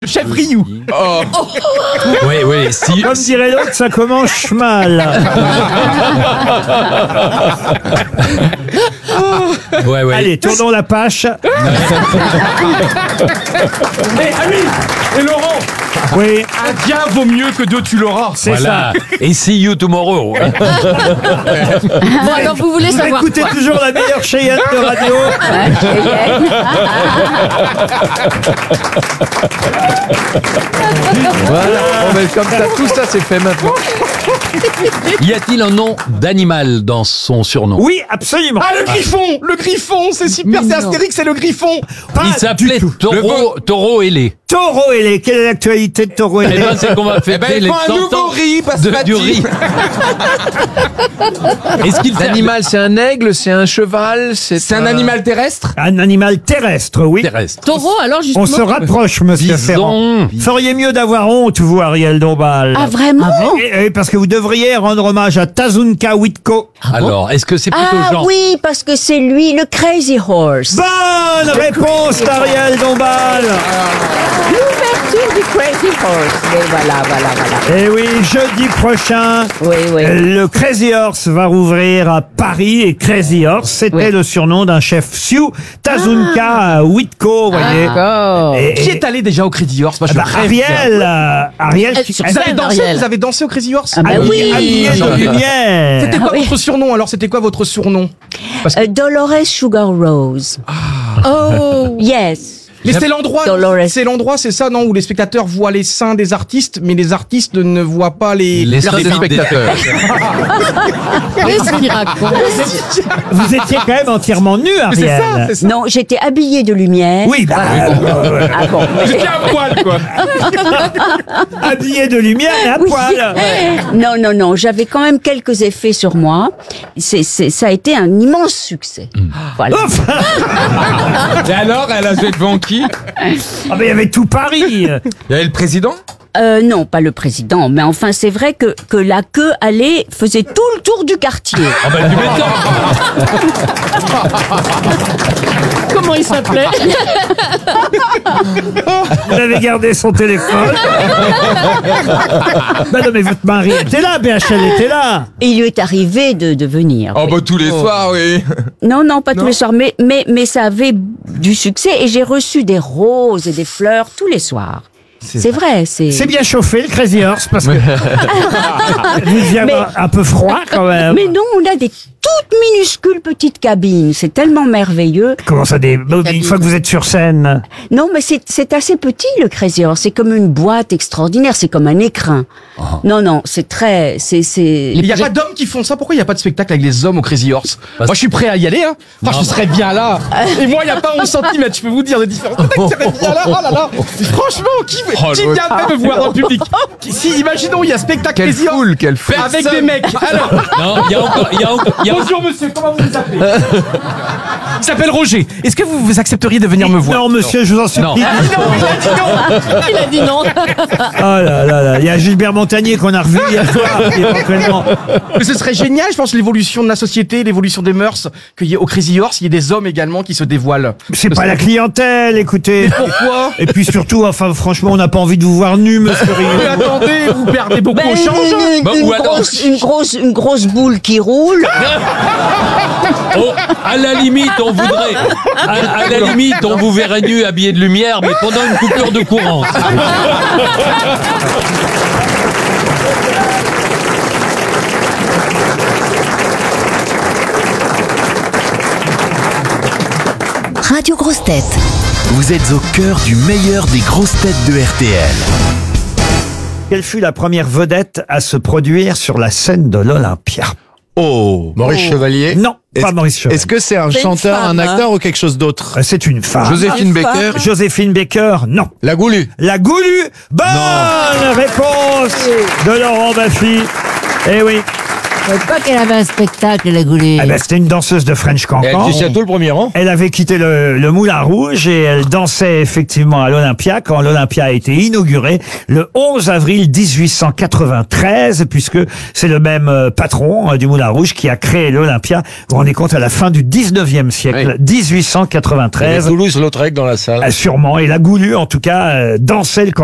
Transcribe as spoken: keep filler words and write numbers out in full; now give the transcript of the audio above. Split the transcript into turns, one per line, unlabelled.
Chef Ryu.
Oh.
Oui, oui. Si,
Comme dirait l'autre, ça commence mal.
ouais, ouais.
Allez, tournons la page.
Et Ami et Laurent.
Oui,
Un bien vaut mieux que deux tu l'auras.
c'est
Voilà. Et see you tomorrow.
Bon, alors vous voulez
ça. Vous
savoir
écoutez
quoi?
toujours la meilleure Cheyenne de radio.
Voilà. Bon, mais comme ça, tout ça c'est fait maintenant.
Y a-t-il un nom d'animal dans son surnom?
Oui, absolument.
Ah, le griffon. Le griffon, c'est super,
Mais
c'est
non.
Astérix, c'est le griffon.
Pas
Il
du
s'appelait
tout.
Taureau, Taureau ailé.
Taureau ailé. Quelle est l'actualité de Taureau
Eh
ailé?
ben, c'est qu'on va fêter
Eh ben, il
les
faut un
cent
nouveau
ans
riz, parce
de,
que
du riz. Est-ce qu'il
L'animal, c'est un aigle, c'est un cheval, c'est
C'est un animal terrestre.
Un animal terrestre, oui.
terrestre?
Taureau, alors justement.
On se rapproche, monsieur Ferrand.
Disons.
Feriez mieux d'avoir honte, vous, Ariel Dombal.
Ah, vraiment?
Et- et parce que vous devriez rendre hommage à Tazunka Witko.
Alors, est-ce que c'est plutôt
Ah
genre
oui, parce que c'est lui, le Crazy Horse.
Bonne réponse d'Ariel Dombal.
L'ouverture du Crazy Horse. Mais voilà, voilà, voilà.
Et oui, jeudi prochain,
Oui, oui.
le Crazy Horse va rouvrir à Paris. Et Crazy Horse, c'était
Oui.
le surnom d'un chef Sioux, Tazunka Witko, vous voyez.
D'accord.
Et-
Qui
et-
est allé déjà au Crazy Horse? Moi, je
bah,
rêve.
Ariel, euh, Ariel,
Elle-
qui-
sur
elle-
Vous avez
scène,
dansé,
Ariel.
vous avez dansé au Crazy Horse?
Ah bah oui.
habillée de
J'en ai-
lumière.
C'était quoi
Ah oui.
votre surnom alors? C'était quoi votre surnom? Parce que-
Euh, Dolores Sugar Rose.
Oh.
Yes.
Mais c'est l'endroit,
Dolores.
c'est l'endroit, c'est ça, non, où les spectateurs voient les seins des artistes, mais les artistes ne voient pas les.
les
Leurs
seins des
spectateurs.
Qu'est-ce qu'il raconte?
Vous étiez quand même entièrement nu,
Mais c'est
Ariel.
ça, c'est ça.
Non, j'étais habillée de lumière.
Oui, bah, euh,
Ah bon.
J'étais à poil, quoi.
habillé de lumière et à
Oui.
poil.
Non, non, non, j'avais quand même quelques effets sur moi. C'est, c'est, ça a été un immense succès. Voilà.
Ouf.
Et alors, elle a joué devant qui?
Ah, mais il y avait tout Paris.
Il y avait le président?
Euh, non, pas le président, mais enfin, c'est vrai que, que la queue allait, faisait tout le tour du quartier.
Ah ben, tu m'étonnes.
Comment il s'appelait?
Vous avez gardé son téléphone. Bah non, mais votre mari était là, B H L était là.
Et il lui est arrivé de, de venir.
Oh,
oui.
bah, tous les soirs, oui.
Non, non, pas tous les soirs, mais, mais, mais ça avait du succès et j'ai reçu des roses et des fleurs tous les soirs. C'est vrai, c'est...
C'est bien chauffé, le Crazy Horse, parce que vous deviez avoir un peu froid quand même.
Mais non, on a des toutes minuscules petites cabines. C'est tellement merveilleux.
Comment ça, des... une fois que vous êtes sur scène?
Non, mais c'est, c'est assez petit, le Crazy Horse. C'est comme une boîte extraordinaire. C'est comme un écrin. Non, non, c'est très... C'est, c'est...
Il n'y a pas d'hommes qui font ça. Pourquoi il n'y a pas de spectacle avec les hommes au Crazy Horse?
Parce-
Moi, je suis prêt à y aller, hein. Enfin, je serais bien là. Et moi, il n'y a pas onze centimètres. Je peux vous dire des différences. Je serais bien là. Oh là là. Franchement, qui,
Oh,
qui
l'autre.
viendrait me voir dans le public? Qui- Si, imaginons, il y a spectacle
Quelle
Crazy Horse
foule, quelle foule.
avec des mecs. Alors,
Non, il y a encore, il y a encore, il y a
bonjour monsieur, comment vous vous appelez? Il s'appelle Roger. Est-ce que vous, vous accepteriez de venir me voir?
Non, monsieur, je vous en supplie.
Non.
Ah, non, il a dit non.
Il a dit non.
Oh là là là, il y a Gilbert Montagnier qu'on a revu hier soir, éventuellement.
Mais ce serait génial, je pense, l'évolution de la société, l'évolution des mœurs, qu'il y ait au Crazy Horse, il y ait des hommes également qui se dévoilent.
C'est pas la clientèle, écoutez.
Pourquoi?
Et puis surtout, enfin, franchement, on n'a pas envie de vous voir nu, monsieur
Mais
Rio.
attendez, vous perdez beaucoup
Ben,
au change.
une,
Bah,
une
ou alors-
grosse, une, grosse, une grosse boule qui roule.
Oh, à la limite, on voudrait. À, à la limite, on vous verrait nu habillé de lumière, mais pendant une coupure de courant.
Radio Grosses Têtes.
Vous êtes au cœur du meilleur des grosses têtes de R T L.
Quelle fut la première vedette à se produire sur la scène de l'Olympia?
Oh.
Maurice Chevalier.
Non,
Est-ce-
pas Maurice Chevalier.
Est-ce que c'est un
C'est une
chanteur,
femme,
un
hein.
acteur ou quelque chose d'autre?
Euh, C'est une femme.
Joséphine
femme.
Baker.
Joséphine Baker, non.
La Goulue.
La Goulue, bonne réponse de Laurent Baffy. Eh oui.
savais pas qu'elle avait un spectacle, la Goulet.
Ah ben, c'était une danseuse de French Cancan.
tout le premier rang.
Elle avait quitté le, le Moulin Rouge et elle dansait effectivement à l'Olympia quand l'Olympia a été inauguré le onze avril mille huit cent quatre-vingt-treize, puisque c'est le même euh, patron euh, du Moulin Rouge qui a créé l'Olympia. Vous vous rendez compte, à la fin du dix-neuvième siècle, mille huit cent quatre-vingt-treize.
Toulouse-Lautrec dans la salle.
Euh, sûrement. Et la Goulue, en tout cas, euh, dansait le